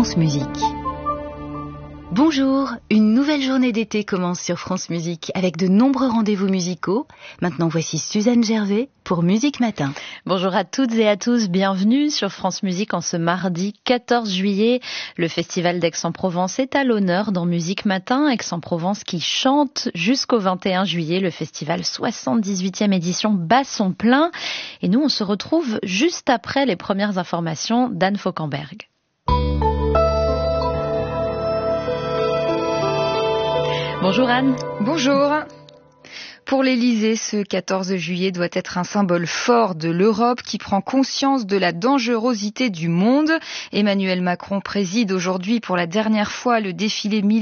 France Musique. Bonjour, une nouvelle journée d'été commence sur France Musique avec de nombreux rendez-vous musicaux. Maintenant voici Suzanne Gervais pour Musique Matin. Bonjour à toutes et à tous, bienvenue sur France Musique en ce mardi 14 juillet. Le festival d'Aix-en-Provence est à l'honneur dans Musique Matin. Aix-en-Provence qui chante jusqu'au 21 juillet. Le festival 78e édition bat son plein. Et nous on se retrouve juste après les premières informations d'Anne Fauquemberg. Bonjour Anne. Bonjour. Pour l'Élysée, ce 14 juillet doit être un symbole fort de l'Europe qui prend conscience de la dangerosité du monde. Emmanuel Macron préside aujourd'hui pour la dernière fois le défilé